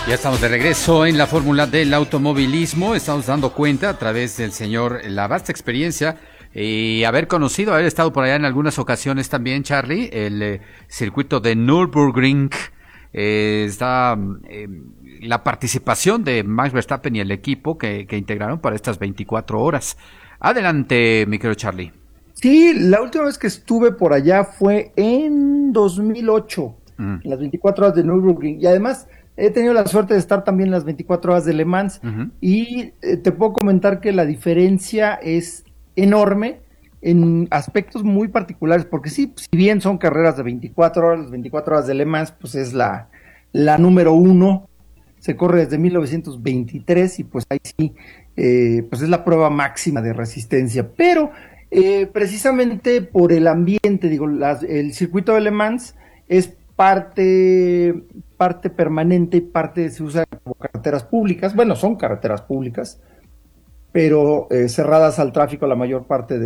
Ya estamos de regreso en la fórmula del automovilismo. Estamos dando cuenta a través del señor la vasta experiencia y haber estado por allá en algunas ocasiones también, Charlie, el circuito de Nürburgring. Está la participación de Max Verstappen y el equipo que integraron para estas 24 horas. Adelante, mi querido Charlie. Sí, la última vez que estuve por allá fue en 2008, las 24 horas de Nürburgring, y además he tenido la suerte de estar también en las 24 horas de Le Mans, y te puedo comentar que la diferencia es enorme en aspectos muy particulares, porque sí, si bien son carreras de 24 horas, las 24 horas de Le Mans, pues es la número uno, se corre desde 1923, y pues ahí sí, pues es la prueba máxima de resistencia, pero precisamente por el ambiente, digo, el circuito de Le Mans es parte permanente y parte se usa como carreteras públicas, bueno, son carreteras públicas, pero cerradas al tráfico la mayor parte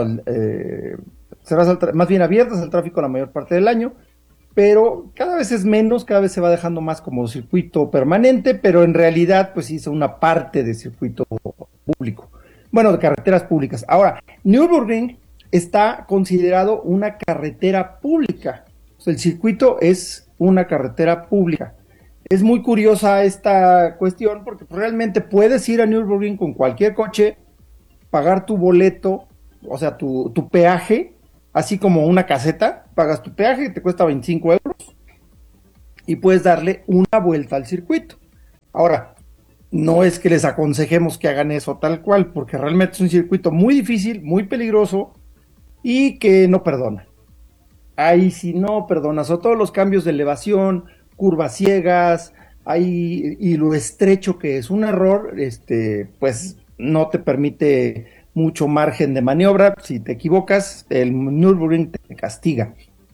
más bien abiertas al tráfico la mayor parte del año, pero cada vez es menos, cada vez se va dejando más como circuito permanente, pero en realidad pues sí es una parte de circuito público, bueno, de carreteras públicas. Ahora, Nürburgring está considerado una carretera pública. O sea, el circuito es una carretera pública. Es muy curiosa esta cuestión porque realmente puedes ir a Nürburgring con cualquier coche, pagar tu boleto, o sea, tu peaje, así como una caseta, pagas tu peaje que te cuesta 25 euros y puedes darle una vuelta al circuito. Ahora, no es que les aconsejemos que hagan eso tal cual, porque realmente es un circuito muy difícil, muy peligroso y que no perdona. Ahí sí no perdona, sobre todo los cambios de elevación, curvas ciegas, y lo estrecho que es un error, pues no te permite mucho margen de maniobra. Si te equivocas, el Nürburgring te castiga.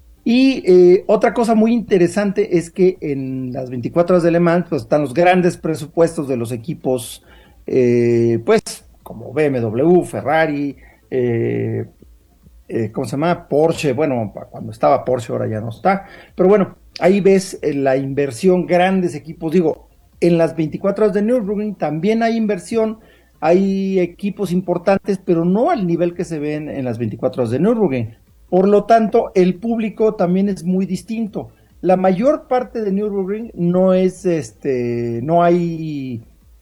Y otra cosa muy interesante es que en las 24 horas de Le Mans pues, están los grandes presupuestos de los equipos, pues como BMW, Ferrari, ¿cómo se llama? Porsche, bueno, cuando estaba Porsche ahora ya no está, pero bueno, ahí ves la inversión, grandes equipos, digo, en las 24 horas de Nürburgring también hay inversión, hay equipos importantes, pero no al nivel que se ven en las 24 horas de Nürburgring. Por lo tanto, el público también es muy distinto. La mayor parte de Nürburgring no es, no hay,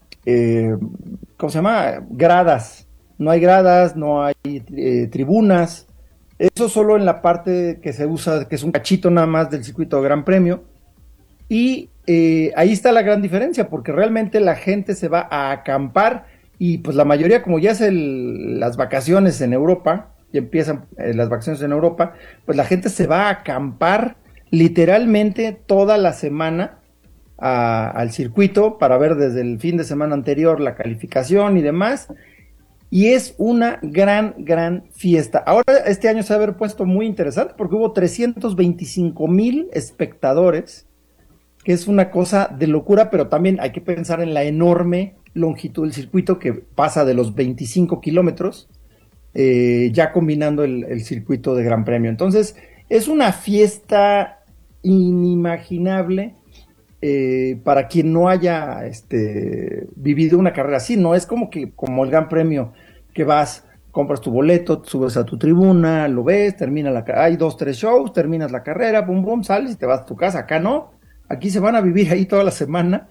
¿cómo se llama? Gradas. No hay gradas, no hay tribunas. Eso solo en la parte que se usa, que es un cachito nada más del circuito de Gran Premio. Y ahí está la gran diferencia, porque realmente la gente se va a acampar y pues la mayoría, como ya es las vacaciones en Europa, ya empiezan las vacaciones en Europa, pues la gente se va a acampar literalmente toda la semana al circuito para ver desde el fin de semana anterior la calificación y demás, y es una gran fiesta. Ahora este año se va a haber puesto muy interesante porque hubo 325,000 espectadores, que es una cosa de locura, pero también hay que pensar en la enorme longitud del circuito que pasa de los 25 kilómetros, ya combinando el circuito de Gran Premio. Entonces, es una fiesta inimaginable para quien no haya vivido una carrera así. No es como el Gran Premio que vas, compras tu boleto, subes a tu tribuna, lo ves, hay 2-3 shows, terminas la carrera, pum pum, sales y te vas a tu casa. Acá no, aquí se van a vivir ahí toda la semana.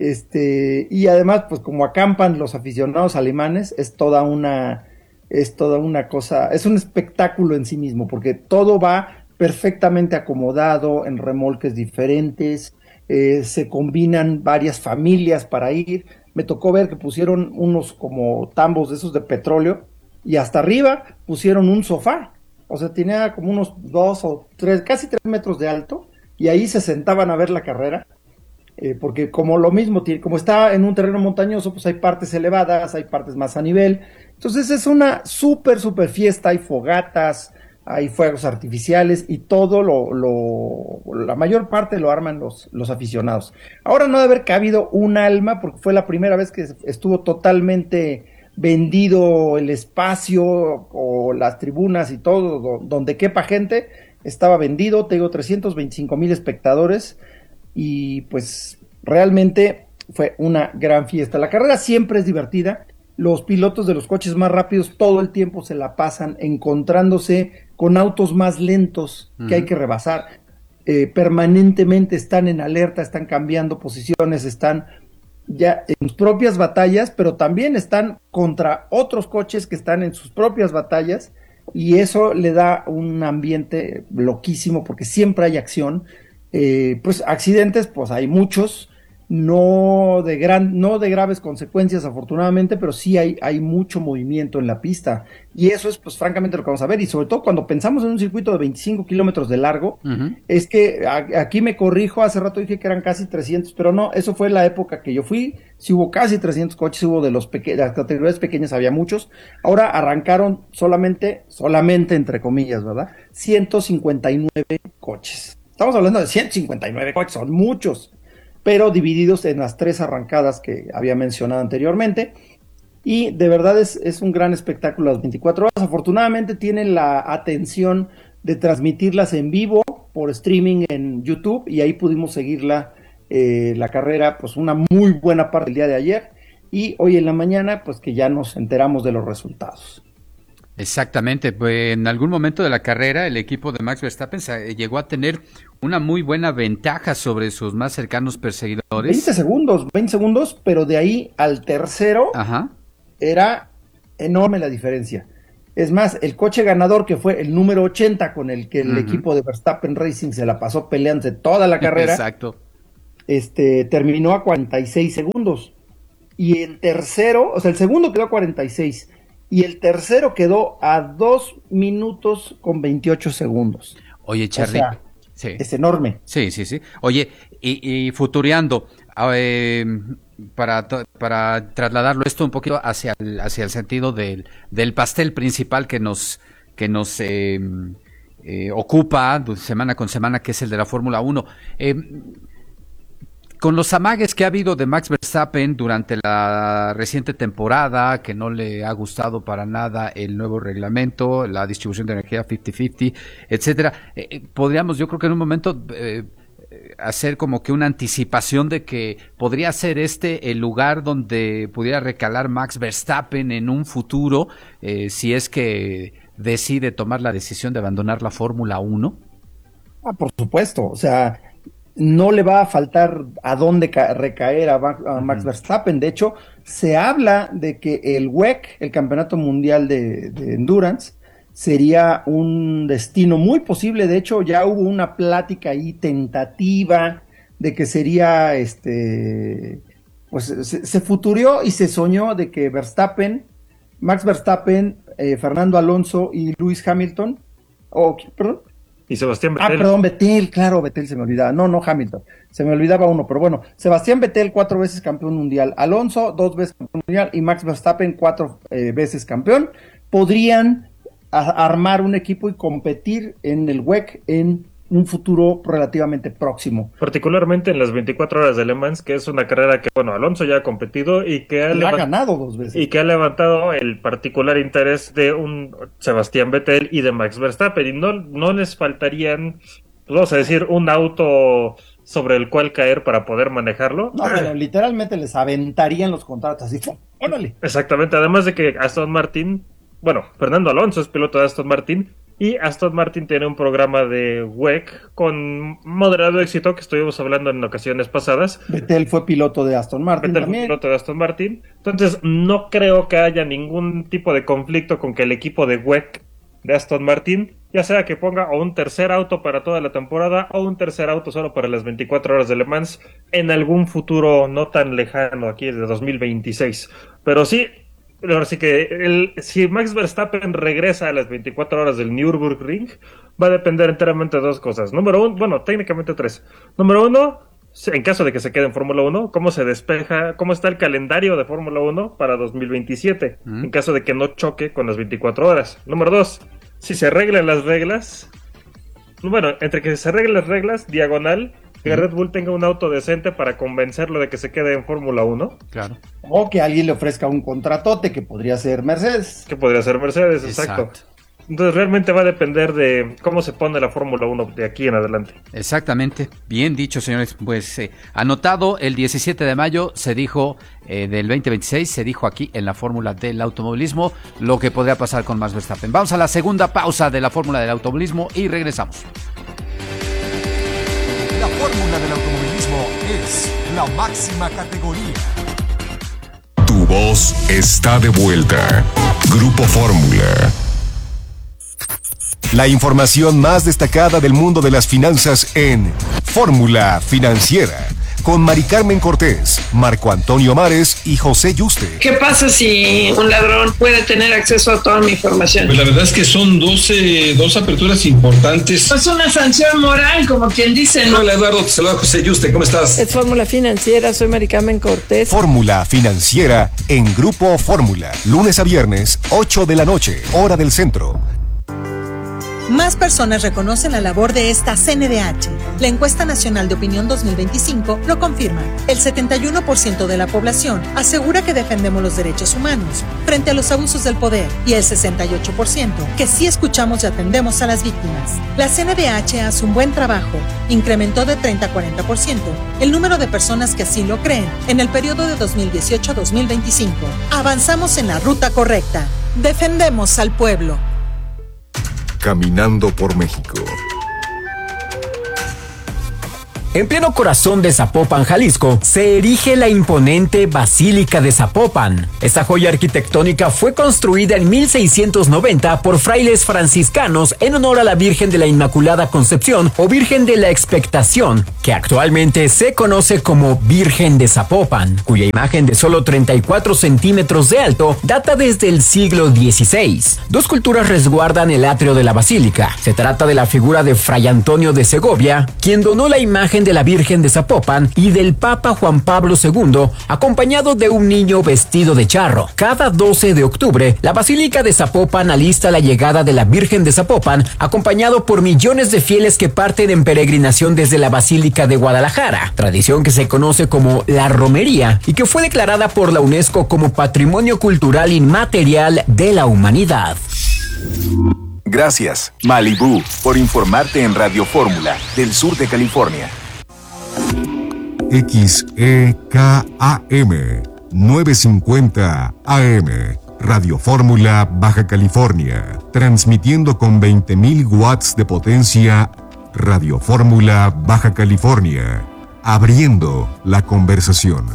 Y además, pues como acampan los aficionados alemanes, es toda una cosa, es un espectáculo en sí mismo, porque todo va perfectamente acomodado en remolques diferentes, se combinan varias familias para ir. Me tocó ver que pusieron unos como tambos de esos de petróleo y hasta arriba pusieron un sofá, o sea, tenía como unos 2 o 3, casi 3 metros de alto, y ahí se sentaban a ver la carrera. Porque como lo mismo, como está en un terreno montañoso, pues hay partes elevadas, hay partes más a nivel. Entonces es una súper fiesta, hay fogatas, hay fuegos artificiales y todo la mayor parte lo arman los aficionados. Ahora no debe haber cabido un alma porque fue la primera vez que estuvo totalmente vendido el espacio o las tribunas y todo, donde quepa gente, estaba vendido. Te digo, 325,000 espectadores. Y pues realmente fue una gran fiesta. La carrera siempre es divertida. Los pilotos de los coches más rápidos todo el tiempo se la pasan encontrándose con autos más lentos que hay que rebasar. Permanentemente están en alerta, están cambiando posiciones, están ya en sus propias batallas, pero también están contra otros coches que están en sus propias batallas, y eso le da un ambiente loquísimo porque siempre hay acción. Pues accidentes, pues hay muchos, no de graves consecuencias afortunadamente, pero sí hay mucho movimiento en la pista, y eso es pues francamente lo que vamos a ver, y sobre todo cuando pensamos en un circuito de 25 kilómetros de largo. Es que aquí me corrijo, hace rato dije que eran casi 300, pero no, eso fue la época que yo fui, sí hubo casi 300 coches, hubo de las categorías pequeñas había muchos. Ahora arrancaron solamente entre comillas, ¿verdad? 159 coches. Estamos hablando de 159 coches, son muchos, pero divididos en las 3 arrancadas que había mencionado anteriormente, y de verdad es un gran espectáculo las 24 horas. Afortunadamente tienen la atención de transmitirlas en vivo por streaming en YouTube, y ahí pudimos seguirla, la carrera, pues una muy buena parte del día de ayer, y hoy en la mañana, pues que ya nos enteramos de los resultados. Exactamente, pues en algún momento de la carrera el equipo de Max Verstappen llegó a tener una muy buena ventaja sobre sus más cercanos perseguidores. 20 segundos, pero de ahí al tercero era enorme la diferencia. Es más, el coche ganador, que fue el número 80, con el que el equipo de Verstappen Racing se la pasó peleándose toda la carrera, exacto, terminó a 46 segundos. Y el tercero, o sea, el segundo quedó a 46, y el tercero quedó a 2 minutos con 28 segundos. Oye, Charlie, o sea, sí, es enorme. Sí. Oye, y futureando, para trasladarlo esto un poquito hacia el sentido del pastel principal que nos ocupa semana con semana, que es el de la Fórmula 1. Con los amagues que ha habido de Max Verstappen durante la reciente temporada, que no le ha gustado para nada el nuevo reglamento, la distribución de energía 50-50, etcétera, podríamos, yo creo que en un momento hacer como que una anticipación de que podría ser el lugar donde pudiera recalar Max Verstappen en un futuro, si es que decide tomar la decisión de abandonar la Fórmula 1. Por supuesto, o sea, no le va a faltar a dónde recaer a Max Verstappen. De hecho, se habla de que el WEC, el Campeonato Mundial de Endurance, sería un destino muy posible. De hecho, ya hubo una plática ahí tentativa de que sería, pues se futurió y se soñó de que Max Verstappen, Fernando Alonso y Lewis Hamilton, y Sebastián Vettel. Vettel se me olvidaba. No, Hamilton. Se me olvidaba uno, pero bueno, Sebastián Vettel 4 veces campeón mundial, Alonso 2 veces campeón mundial y Max Verstappen 4 veces campeón. Podrían armar un equipo y competir en el WEC en un futuro relativamente próximo. Particularmente en las 24 horas de Le Mans, que es una carrera que, bueno, Alonso ya ha competido y que ha ganado 2 veces. Y que ha levantado el particular interés de un Sebastián Vettel y de Max Verstappen. Y no les faltarían, vamos a decir, un auto sobre el cual caer para poder manejarlo. No, pero literalmente les aventarían los contratos así. ¡Órale! Exactamente, además de que Aston Martin, Fernando Alonso es piloto de Aston Martin, y Aston Martin tiene un programa de WEC con moderado éxito que estuvimos hablando en ocasiones pasadas. Vettel fue piloto de Aston Martin Entonces no creo que haya ningún tipo de conflicto con que el equipo de WEC de Aston Martin, ya sea que ponga o un tercer auto para toda la temporada o un tercer auto solo para las 24 horas de Le Mans en algún futuro no tan lejano, aquí de 2026. Pero sí, ahora sí que si Max Verstappen regresa a las 24 horas del Nürburgring, va a depender enteramente de 2 cosas. Número 1, técnicamente 3. Número 1, en caso de que se quede en Fórmula 1, cómo se despeja, cómo está el calendario de Fórmula 1 para 2027, en caso de que no choque con las 24 horas. Número 2, si se arreglan las reglas, entre que se arreglen las reglas, diagonal, que Red Bull tenga un auto decente para convencerlo de que se quede en Fórmula 1. Claro. O que alguien le ofrezca un contratote, que podría ser Mercedes. Exacto. Entonces realmente va a depender de cómo se pone la Fórmula 1 de aquí en adelante. Exactamente, bien dicho, señores. Pues anotado, el 17 de mayo se dijo, del 2026, se dijo aquí en la Fórmula del Automovilismo lo que podría pasar con Max Verstappen. Vamos a la segunda pausa de la Fórmula del Automovilismo y regresamos. La Fórmula del Automovilismo es la máxima categoría. Tu voz está de vuelta. Grupo Fórmula. La información más destacada del mundo de las finanzas en Fórmula Financiera, con Mari Carmen Cortés, Marco Antonio Mares y José Yuste. ¿Qué pasa si un ladrón puede tener acceso a toda mi información? Pues la verdad es que son dos aperturas importantes. Es una sanción moral, como quien dice, ¿no? Hola Eduardo, te saluda José Yuste, ¿cómo estás? Es Fórmula Financiera, soy Mari Carmen Cortés. Fórmula Financiera en Grupo Fórmula, lunes a viernes, 8 de la noche, hora del centro. Más personas reconocen la labor de esta CNDH. La encuesta nacional de opinión 2025 lo confirma. El 71% de la población asegura que defendemos los derechos humanos frente a los abusos del poder y el 68% que sí escuchamos y atendemos a las víctimas. La CNDH hace un buen trabajo. Incrementó de 30 a 40% el número de personas que así lo creen en el periodo de 2018 a 2025. Avanzamos en la ruta correcta. Defendemos al pueblo. Caminando por México. En pleno corazón de Zapopan, Jalisco, se erige la imponente Basílica de Zapopan. Esta joya arquitectónica fue construida en 1690 por frailes franciscanos en honor a la Virgen de la Inmaculada Concepción o Virgen de la Expectación, que actualmente se conoce como Virgen de Zapopan, cuya imagen de solo 34 centímetros de alto data desde el siglo XVI. Dos culturas resguardan el atrio de la basílica. Se trata de la figura de Fray Antonio de Segovia, quien donó la imagen de la Virgen de Zapopan, y del Papa Juan Pablo II, acompañado de un niño vestido de charro. Cada 12 de octubre, la Basílica de Zapopan alista la llegada de la Virgen de Zapopan, acompañado por millones de fieles que parten en peregrinación desde la Basílica de Guadalajara, tradición que se conoce como la romería y que fue declarada por la UNESCO como Patrimonio Cultural Inmaterial de la Humanidad. Gracias, Malibú, por informarte en Radio Fórmula del sur de California. XEKAM 950 AM, Radio Fórmula, Baja California, transmitiendo con 20.000 watts de potencia. Radio Fórmula, Baja California, abriendo la conversación.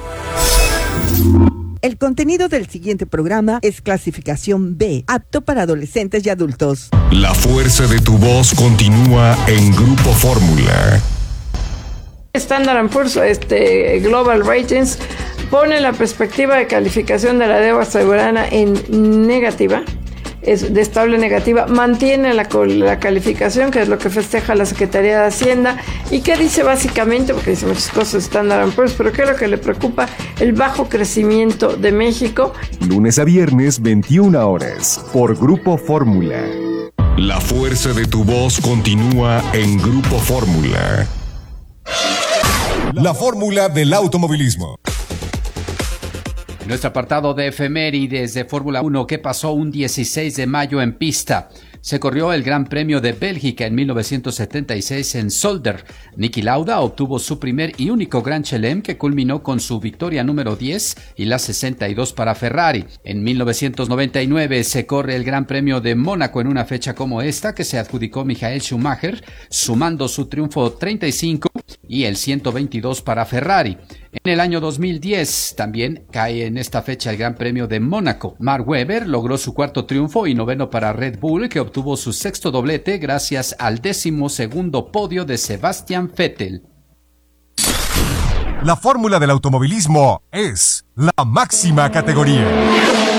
El contenido del siguiente programa es clasificación B, apto para adolescentes y adultos. La fuerza de tu voz continúa en Grupo Fórmula. Standard & Poor's, Global Ratings, pone la perspectiva de calificación de la deuda soberana en negativa, es de estable negativa, mantiene la calificación, que es lo que festeja la Secretaría de Hacienda, y que dice básicamente, porque dice muchas cosas Standard & Poor's, pero ¿qué es lo que le preocupa? El bajo crecimiento de México. Lunes a viernes, 21 horas, por Grupo Fórmula. La fuerza de tu voz continúa en Grupo Fórmula. La Fórmula del Automovilismo. En nuestro apartado de efemérides de Fórmula 1, ¿qué pasó un 16 de mayo en pista? Se corrió el Gran Premio de Bélgica en 1976 en Zolder. Niki Lauda obtuvo su primer y único Grand Chelem, que culminó con su victoria número 10 y la 62 para Ferrari. En 1999 se corre el Gran Premio de Mónaco en una fecha como esta, que se adjudicó Michael Schumacher, sumando su triunfo 35 y el 122 para Ferrari. En el año 2010 también cae en esta fecha el Gran Premio de Mónaco. Mark Webber logró su cuarto triunfo y noveno para Red Bull, que obtuvo su sexto doblete gracias al 12º podio de Sebastian Vettel. La Fórmula del Automovilismo es la máxima categoría.